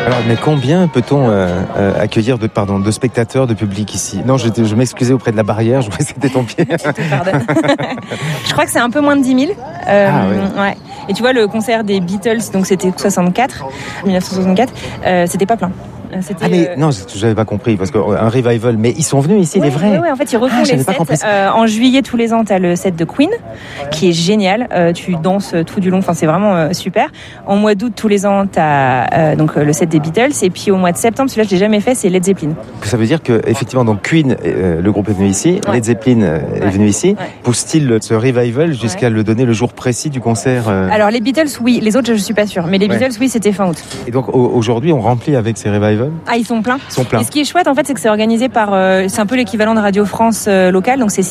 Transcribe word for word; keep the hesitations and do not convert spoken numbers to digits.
Alors, mais combien peut-on euh, euh, accueillir de, pardon, de spectateurs, de public ici ? Non, je, je m'excusais auprès de la barrière, je crois que c'était ton pied. Je te pardonne. Je crois que c'est un peu moins de dix mille. Euh, ah oui. Ouais. Et tu vois, le concert des Beatles, donc c'était soixante-quatre, dix-neuf cent soixante-quatre, euh, c'était pas plein. C'était, ah mais euh... non, j'avais pas compris parce qu'un revival, mais ils sont venus ici, ouais, les vrais. Ouais, ouais, en fait, ils refont ah, les sets. Euh, en juillet tous les ans, t'as le set de Queen, qui est génial. Euh, tu danses tout du long, enfin c'est vraiment euh, super. En mois d'août tous les ans, t'as euh, donc le set des Beatles, et puis au mois de septembre, celui-là je l'ai jamais fait, c'est Led Zeppelin. Ça veut dire que effectivement, donc Queen, euh, le groupe est venu ici, ouais. Led Zeppelin euh, ouais. est venu ici. Ouais. Pousse-t-il ce revival jusqu'à ouais. le donner le jour précis du concert euh... Alors les Beatles, oui. Les autres, je suis pas sûre. Mais les Beatles, ouais. oui, c'était fin août. Et donc aujourd'hui, on remplit avec ces revivals. Ah, ils sont pleins. Ils sont pleins. Et ce qui est chouette, en fait, c'est que c'est organisé par, euh, c'est un peu l'équivalent de Radio France euh, locale, donc c'est